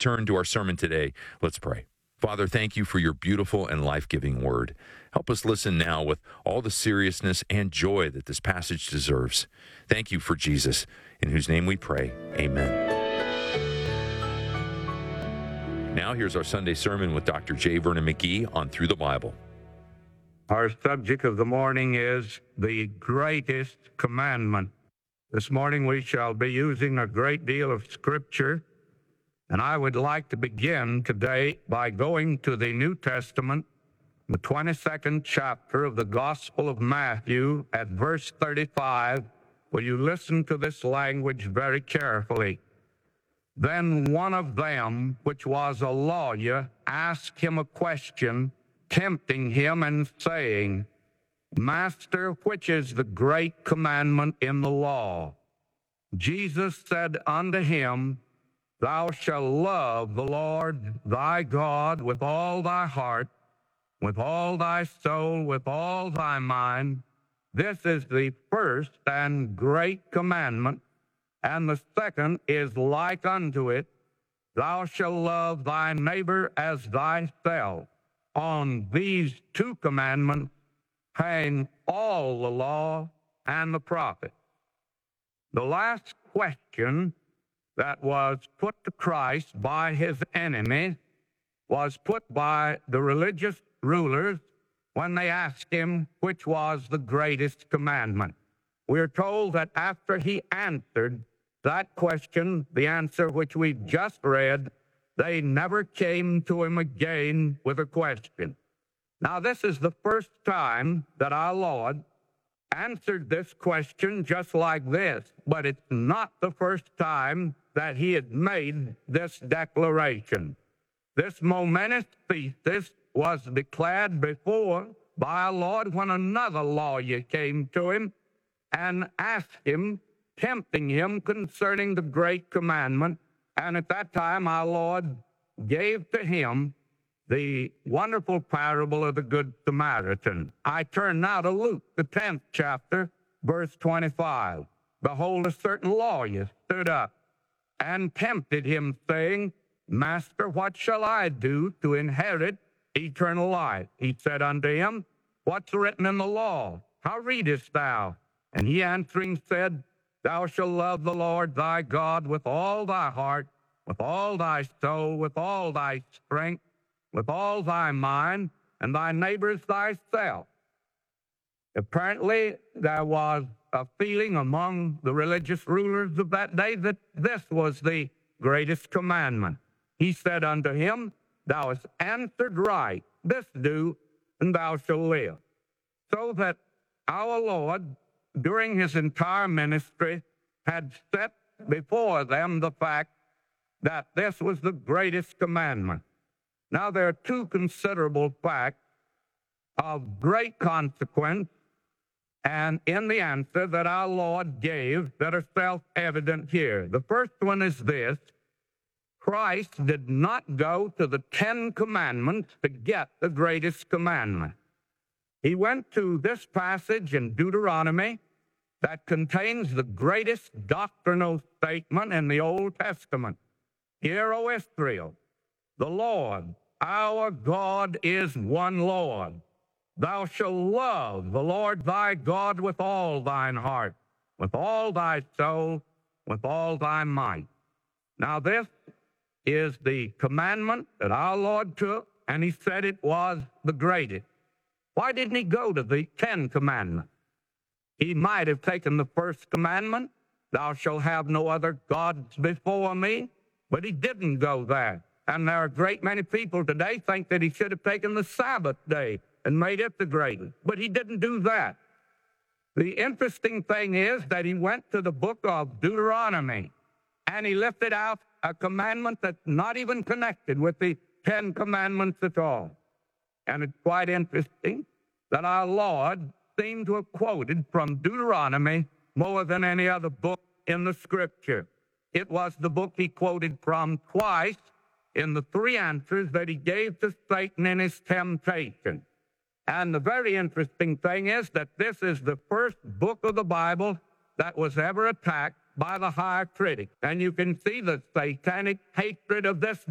turn to our sermon today, let's pray. Father, thank you for your beautiful and life-giving word. Help us listen now with all the seriousness and joy that this passage deserves. Thank you for Jesus, in whose name we pray. Amen. Now here's our Sunday sermon with Dr. J. Vernon McGee on Through the Bible. Our subject of the morning is the greatest commandment. This morning we shall be using a great deal of scripture, and I would like to begin today by going to the New Testament, the 22nd chapter of the Gospel of Matthew at verse 35. Will you listen to this language very carefully? Then one of them, which was a lawyer, asked him a question, tempting him and saying, Master, which is the great commandment in the law? Jesus said unto him, Thou shalt love the Lord thy God with all thy heart, with all thy soul, with all thy mind. This is the first and great commandment. And the second is like unto it, Thou shalt love thy neighbor as thyself. On these two commandments hang all the law and the prophets. The last question that was put to Christ by his enemy was put by the religious rulers when they asked him which was the greatest commandment. We're told that after he answered that question, the answer which we just read, they never came to him again with a question. Now, this is the first time that our Lord answered this question just like this, but it's not the first time that he had made this declaration. This momentous thesis was declared before by our Lord when another lawyer came to him and asked him, tempting him concerning the great commandment. And at that time, our Lord gave to him the wonderful parable of the Good Samaritan. I turn now to Luke, the 10th chapter, verse 25. Behold, a certain lawyer stood up and tempted him, saying, Master, what shall I do to inherit eternal life? He said unto him, What's written in the law? How readest thou? And he answering said, Thou shalt love the Lord thy God with all thy heart, with all thy soul, with all thy strength, with all thy mind, and thy neighbor as thyself. Apparently, there was a feeling among the religious rulers of that day that this was the greatest commandment. He said unto him, Thou hast answered right, this do, and thou shalt live. So that our Lord, during his entire ministry, had set before them the fact that this was the greatest commandment. Now, there are two considerable facts of great consequence and in the answer that our Lord gave that are self-evident here. The first one is this: Christ did not go to the 10 commandments to get the greatest commandment. He went to this passage in Deuteronomy that contains the greatest doctrinal statement in the Old Testament. Hear, O Israel, the Lord, our God, is one Lord. Thou shalt love the Lord thy God with all thine heart, with all thy soul, with all thy might. Now, this is the commandment that our Lord took, and he said it was the greatest. Why didn't he go to the 10 commandments? He might have taken the first commandment, Thou shalt have no other gods before me, but he didn't go there. And there are a great many people today think that he should have taken the Sabbath day and made it the greatest, but he didn't do that. The interesting thing is that he went to the book of Deuteronomy, and he lifted out a commandment that's not even connected with the 10 commandments at all. And it's quite interesting that our Lord seemed to have quoted from Deuteronomy more than any other book in the Scripture. It was the book he quoted from twice in the 3 answers that he gave to Satan in his temptation. And the very interesting thing is that this is the first book of the Bible that was ever attacked by the higher critic. And you can see the satanic hatred of this